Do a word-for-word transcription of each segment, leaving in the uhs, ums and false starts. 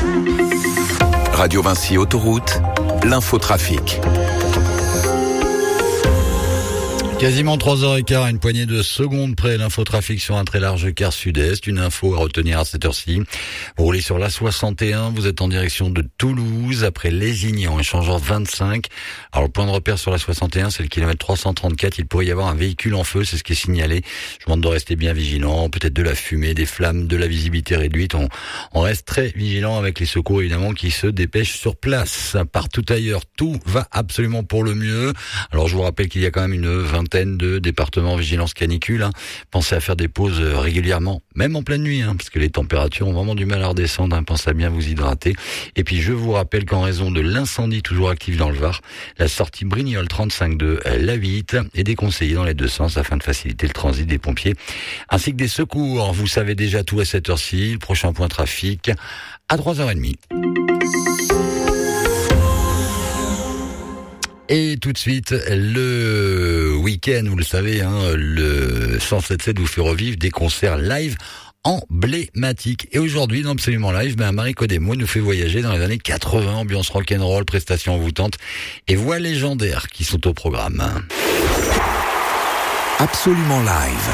Radio Vinci Autoroute, l'infotrafic. Quasiment trois heures quinze, à une poignée de secondes près, l'infotrafic sur un très large quart sud-est. Une info à retenir à cette heure-ci. Vous roulez sur l'A soixante et un, vous êtes en direction de Toulouse, après Lézignan, échangeur vingt-cinq. Alors le point de repère sur l'A soixante et un, c'est le kilomètre trois cent trente-quatre. Il pourrait y avoir un véhicule en feu, c'est ce qui est signalé. Je vous demande de rester bien vigilant, peut-être de la fumée, des flammes, de la visibilité réduite. On, on reste très vigilant avec les secours évidemment qui se dépêchent sur place. Partout ailleurs, tout va absolument pour le mieux. Alors je vous rappelle qu'il y a quand même une vingtaine de départements vigilance canicule. Hein. Pensez à faire des pauses régulièrement, même en pleine nuit, hein, parce que les températures ont vraiment du mal à redescendre. Hein. Pensez à bien vous hydrater. Et puis je vous rappelle qu'en raison de l'incendie toujours actif dans le Var, la sortie Brignoles trente-cinq deux, la huit, est déconseillée dans les deux sens afin de faciliter le transit des pompiers ainsi que des secours. Vous savez déjà tout à cette heure-ci. Le prochain point trafic à trois heures trente. Et tout de suite, le week-end, vous le savez, hein, le cent sept sept vous fait revivre des concerts live emblématiques. Et aujourd'hui, dans Absolument Live, ben, Marie Codemo nous fait voyager dans les années quatre-vingts, ambiance rock'n'roll, prestations envoûtantes et voix légendaires qui sont au programme. Absolument Live.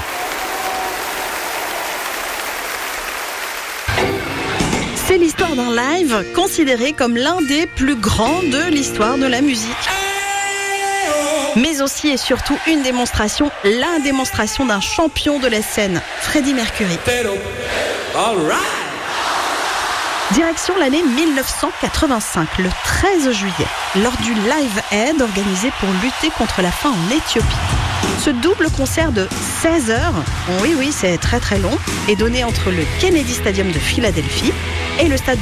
C'est l'histoire d'un live considéré comme l'un des plus grands de l'histoire de la musique. Mais aussi et surtout une démonstration, la démonstration d'un champion de la scène, Freddie Mercury. Direction l'année mille neuf cent quatre-vingt-cinq, le treize juillet, lors du Live Aid organisé pour lutter contre la faim en Éthiopie. Ce double concert de seize heures, oui oui c'est très très long, est donné entre le Kennedy Stadium de Philadelphie et le stade